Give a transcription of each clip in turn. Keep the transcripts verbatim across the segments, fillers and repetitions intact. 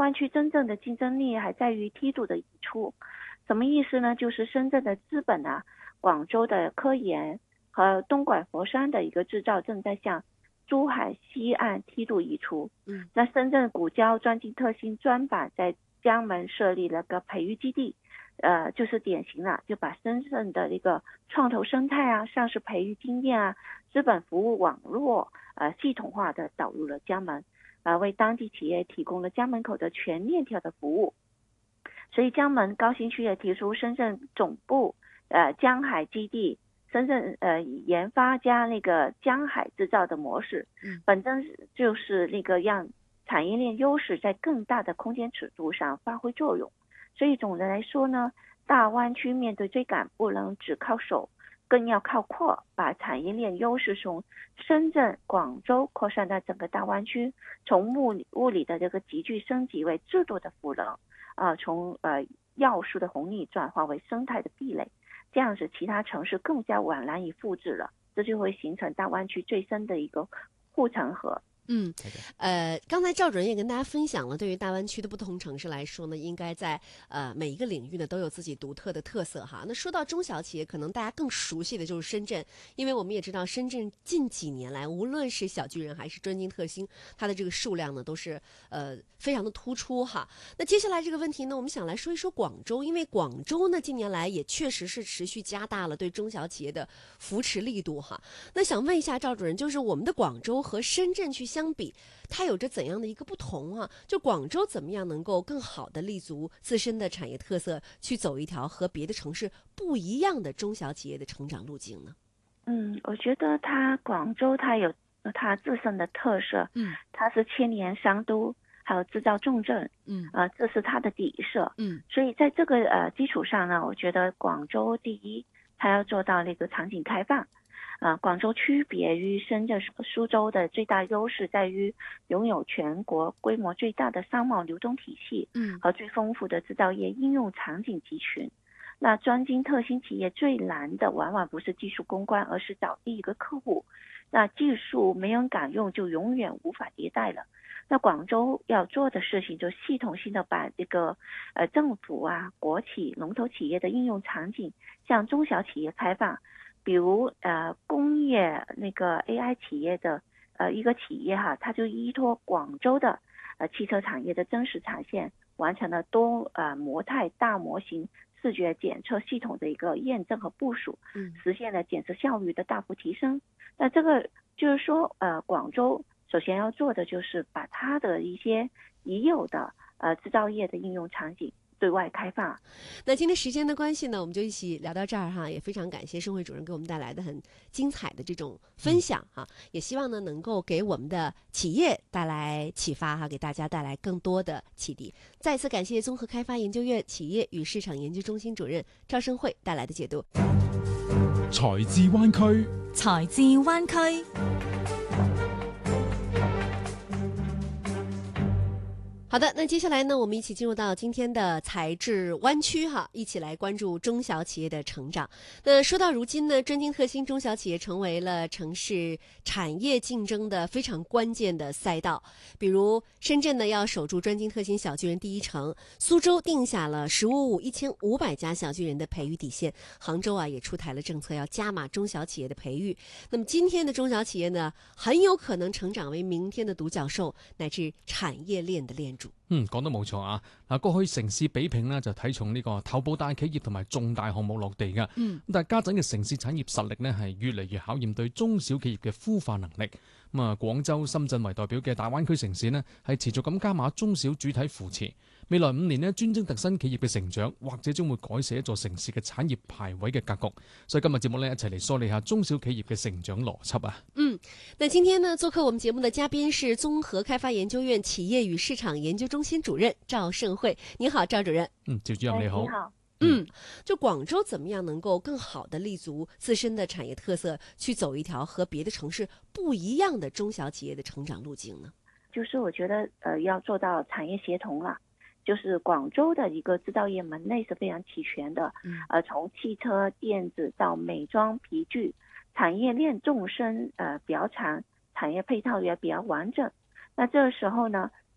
湾区真正的竞争力还在于梯度的移出。什么意思呢？就是深圳的资本啊，广州的科研和东莞佛山的一个制造正在向珠海西岸梯度移出。 嗯， 那深圳古交专精特新专板在江门设立了个培育基地，呃，就是典型了，就把深圳的一个创投生态啊、上市培育经验啊、资本服务网络呃系统化的导入了江门，呃，为当地企业提供了江门口的全链条的服务。所以江门高新区也提出深圳总部呃江海基地，深圳呃研发加那个江海制造的模式， 嗯， 本身就是那个让产业链优势在更大的空间尺度上发挥作用。所以总的来说呢，大湾区面对追赶不能只靠手，更要靠扩，把产业链优势从深圳、广州扩散到整个大湾区，从物理物理的这个急剧升级为制度的赋能，呃，从呃要素的红利转化为生态的壁垒，这样子其他城市更加晚难以复制了，这就会形成大湾区最深的一个护城河。 嗯，呃，刚才赵主任也跟大家分享了，对于大湾区的不同城市来说呢，应该在呃每一个领域呢都有自己独特的特色哈。那说到中小企业，可能大家更熟悉的就是深圳，因为我们也知道深圳近几年来，无论是小巨人还是专精特新，它的这个数量呢都是呃非常的突出哈。那接下来这个问题呢，我们想来说一说广州，因为广州呢近年来也确实是持续加大了对中小企业的扶持力度哈。那想问一下赵主任，就是我们的广州和深圳去相比，它有着怎样的一个不同啊？就广州怎么样能够更好的立足自身的产业特色，去走一条和别的城市不一样的中小企业的成长路径呢？ 嗯，我觉得它广州它有它自身的特色， 嗯， 它是千年商都，还有制造重镇， 嗯， 呃，这是它的底色， 嗯， 所以在这个呃基础上呢，我觉得广州第一，它要做到那个场景开放。啊、呃，广州区别于深圳、苏州的最大优势在于拥有全国规模最大的商贸流通体系， 嗯， 和最丰富的制造业应用场景集群。那专精特新企业最难的往往不是技术攻关，而是找第一个客户。那技术没人敢用，就永远无法迭代了。那广州要做的事情，就系统性的把这个呃政府啊、国企、龙头企业的应用场景向中小企业开放。比如呃工业那个 A I 企业的呃一个企业哈，它就依托广州的呃汽车产业的真实产线，完成了多呃模态大模型视觉检测系统的一个验证和部署， 嗯， 实现了检测效率的大幅提升。那这个就是说，呃，广州首先要做的就是把它的一些已有的呃制造业的应用场景对外开放。 那今天时间的关系呢，我们就一起聊到这儿哈，也非常感谢盛慧主任给我们带来的很精彩的这种分享哈，嗯、也希望呢能够给我们的企业带来启发哈，给大家带来更多的启迪。再次感谢综合开发研究院企业与市场研究中心主任赵盛慧带来的解读。 財智灣區， 財智灣區。 好的，那接下来呢，我们一起进入到今天的财智湾区哈，一起来关注中小企业的成长。那说到如今呢，专精特新中小企业成为了城市产业竞争的非常关键的赛道。比如深圳呢要守住专精特新小巨人第一城，苏州定下了十五五一千五百家小巨人的培育底线，杭州啊也出台了政策要加码中小企业的培育。那么今天的中小企業呢，很有可能成長為明天的獨角獸，乃至產業鏈的鏈柱。 嗯，講得冇錯啊！嗱，過去城市比拼呢就睇重呢個頭部大企業同埋重大項目落地㗎。嗯，但係家陣嘅城市產業實力呢係越嚟越考驗對中小企業嘅孵化能力。咁啊，廣州、深圳為代表嘅大灣區城市呢係持續咁加碼中小主體扶持。未來五年呢，專精特新企業嘅成長，或者將會改寫一座城市嘅產業排位嘅格局。所以今日節目呢，一齊嚟梳理下中小企業嘅成長邏輯啊。 嗯，那今天呢，做客我們節目的嘉賓是綜合開發研究院企業與市場研究中心主任趙盛慧。你好，趙主任。 嗯，趙主任你好。 你好。 嗯，就廣州怎麼樣能夠更好的立足自身的產業特色，去走一條和別的城市不一樣的中小企業的成長路徑呢？ 就是我覺得呃要做到產業協同了。就是廣州的一個製造業門類是非常齊全的，呃，從汽車、電子到美妝、皮具，產業鏈縱深，呃，比較長，產業配套也比較完整。那這個時候呢，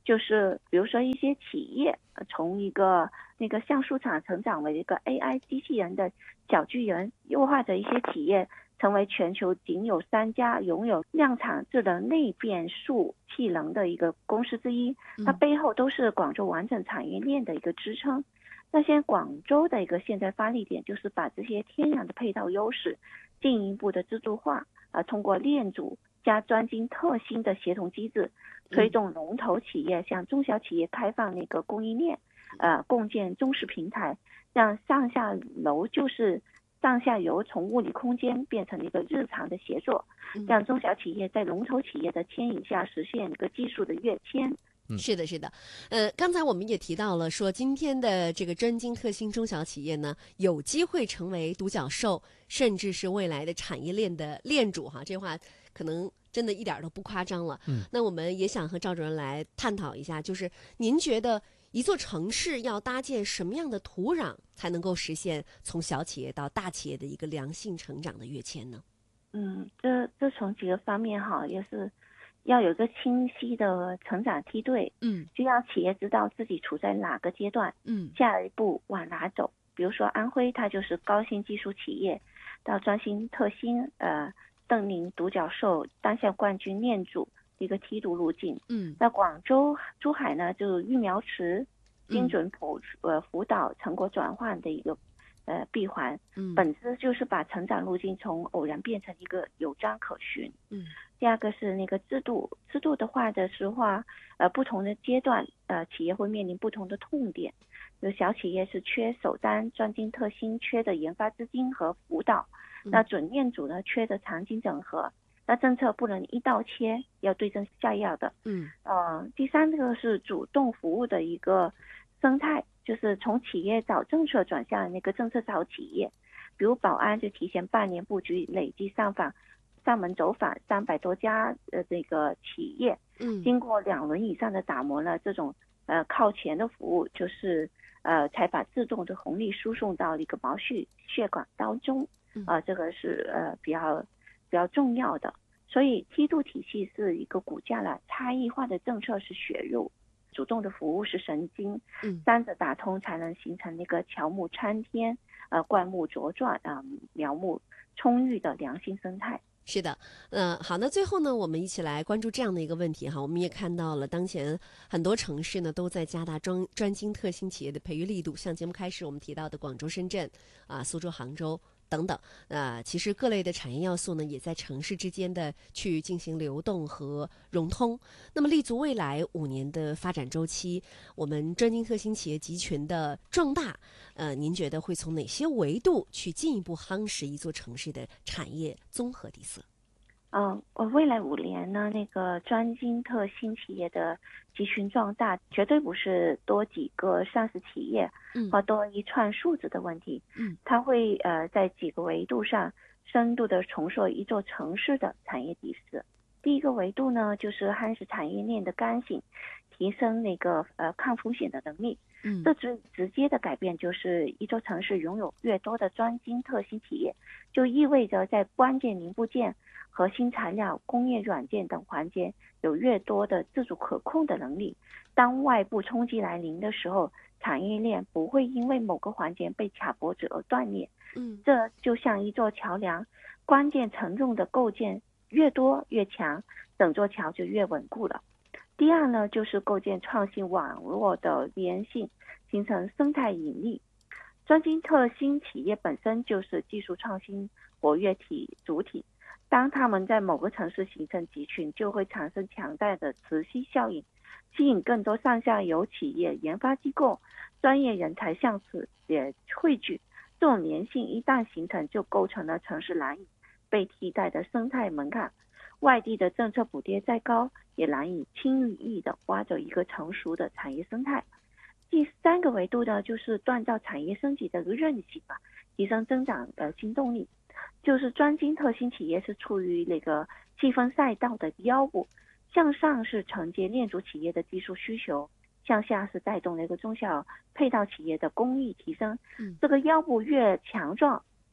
就是比如说一些企业从一个那个橡树厂成长为一个 A I 机器人的小巨人，又或者一些企业成为全球仅有三家拥有量产智能类变速气能的一个公司之一，它背后都是广州完整产业链的一个支撑。那现在广州的一个现在发力点就是把这些天然的配套优势进一步的自助化，啊，通过链组加专精特新的协同机制，推动龙头企业向中小企业开放那个供应链，呃，共建中式平台，让上下楼就是上下游从物理空间变成一个日常的协作，让中小企业在龙头企业的牵引下实现一个技术的跃迁。 嗯，是的，是的，呃，刚才我们也提到了，说今天的这个专精特新中小企业呢，有机会成为独角兽，甚至是未来的产业链的链主哈，这话可能真的一点都不夸张了。嗯，那我们也想和赵主任来探讨一下，就是您觉得一座城市要搭建什么样的土壤，才能够实现从小企业到大企业的一个良性成长的跃迁呢？ 嗯，这这从几个方面哈，也是要有一个清晰的成长梯队，嗯，就让企业知道自己处在哪个阶段，嗯，下一步往哪走。比如说安徽，它就是高新技术企业，到专新特新，呃，邓宁独角兽、单项冠军链主一个梯度路径。嗯，那广州、珠海呢，就育苗池、精准辅、呃辅导、成果转换的一个呃闭环。嗯，本质就是把成长路径从偶然变成一个有章可循。嗯。第二个是那个制度，制度的话的实话，呃，不同的阶段，呃，企业会面临不同的痛点。有小企业是缺首单、专精特新，缺的研发资金和辅导；那准链组呢，缺的场景整合。那政策不能一刀切，要对症下药的。嗯，呃，第三个是主动服务的一个生态，就是从企业找政策转向那个政策找企业。比如保安就提前半年布局，累计上访。上门走访三百多家呃这个企业，嗯，经过两轮以上的打磨呢，这种呃靠前的服务就是呃才把自动的红利输送到一个毛细血管当中，啊、呃，这个是呃比较比较重要的。所以梯度体系是一个骨架了，差异化的政策是血肉，主动的服务是神经，嗯，三者打通才能形成那个乔木参天，呃灌木茁壮啊、呃，苗木充裕的良性生态。 是的，呃，好，那最后呢，我们一起来关注这样的一个问题哈。我们也看到了，当前很多城市呢都在加大专专精特新企业的培育力度，像节目开始我们提到的广州、深圳啊、苏州、杭州等等，啊、呃，其实各类的产业要素呢也在城市之间的去进行流动和融通。那么立足未来五年的发展周期，我们专精特新企业集群的壮大，呃，您觉得会从哪些维度去进一步夯实一座城市的产业综合底色？ 嗯，我未来五年呢，那个专精特新企业的集群壮大，绝对不是多几个上市企业，嗯，或多一串数字的问题，嗯，它会呃在几个维度上深度的重塑一座城市的产业底色。第一个维度呢，就是夯实产业链的刚性，提升那个呃抗风险的能力。嗯，这直直接的改变就是一座城市拥有越多的专精特新企业，就意味着在关键零部件、核心材料、工业软件等环节有越多的自主可控的能力。当外部冲击来临的时候，产业链不会因为某个环节被卡脖子而断裂。嗯，这就像一座桥梁，关键承重的构件越多越强，整座桥就越稳固了。第二呢，就是构建创新网络的粘性，形成生态引力。专精特新企业本身就是技术创新活跃体主体，当他们在某个城市形成集群，就会产生强大的磁吸效应，吸引更多上下游企业、研发机构、专业人才向此也汇聚。这种粘性一旦形成，就构成了城市难以被替代的生态门槛。外地的政策补贴再高，也难以轻易的挖走一个成熟的产业生态。第三个维度呢，就是锻造产业升级的韧性吧，提升增长的新动力。就是专精特新企业是处于那个细分赛道的腰部，向上是承接链主企业的技术需求，向下是带动那个中小配套企业的工艺提升。嗯，这个腰部越强壮，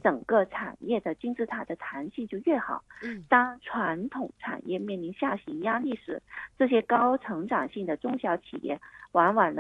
整个产业的金字塔的弹性就越好。 嗯， 当传统产业面临下行压力时，这些高成长性的中小企业往往呢